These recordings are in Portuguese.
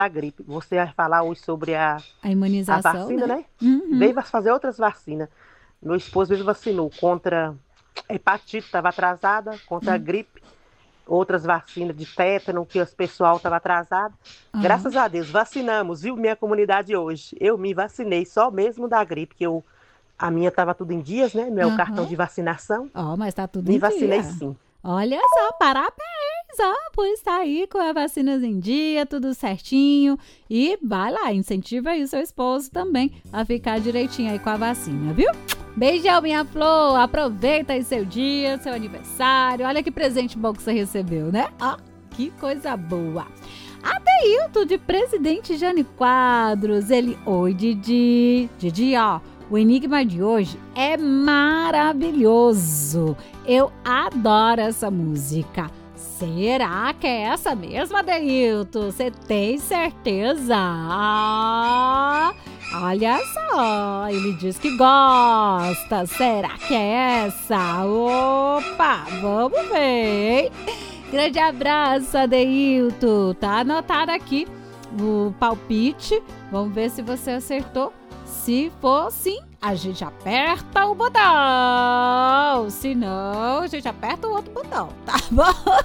da gripe. Você vai falar hoje sobre A a imunização, vacina, né? né? Uhum. Veio fazer outras vacinas. Meu esposo mesmo vacinou contra a hepatite, estava atrasada, contra a gripe, outras vacinas de tétano, que o pessoal estava atrasado. Aham. Graças a Deus, vacinamos, viu, minha comunidade hoje. Eu me vacinei só mesmo da gripe, a minha estava tudo em dias, né? Meu cartão Aham. de vacinação. Ó, mas tá tudo Me em vacinei dia. sim. Olha só, parabéns, ó, por estar aí com as vacinas em dia, tudo certinho. E vai lá, incentiva aí o seu esposo também a ficar direitinho aí com a vacina, viu? Beijão, minha flor. Aproveita aí seu dia, seu aniversário. Olha que presente bom que você recebeu, né? Ó, que coisa boa. Adeilton de Presidente Jânio Quadros. Ele, oi, Didi. Didi, ó. O enigma de hoje é maravilhoso. Eu adoro essa música. Será que é essa mesma, Adeilton? Você tem certeza? Ah, olha só, ele diz que gosta. Será que é essa? Opa, vamos ver, hein? Grande abraço, Adeilton. Tá anotado aqui o palpite. Vamos ver se você acertou. Se for sim, a gente aperta o botão. Se não, a gente aperta o outro botão, tá bom?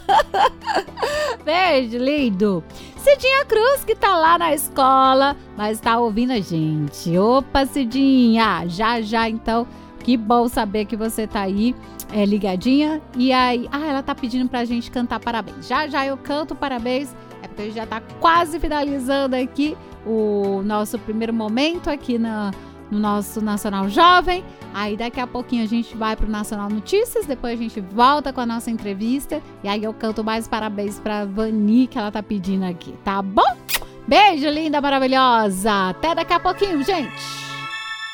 Beijo, lindo. Cidinha Cruz, que tá lá na escola, mas tá ouvindo a gente. Opa, Cidinha, já então. Que bom saber que você tá aí ligadinha. E aí, ela tá pedindo pra gente cantar parabéns. Já eu canto parabéns. É porque a gente já tá quase finalizando aqui o nosso primeiro momento aqui no nosso Nacional Jovem. Aí daqui a pouquinho a gente vai pro Nacional Notícias, depois a gente volta com a nossa entrevista e aí eu canto mais parabéns pra Vani, que ela tá pedindo aqui, tá bom? Beijo, linda, maravilhosa! Até daqui a pouquinho, gente!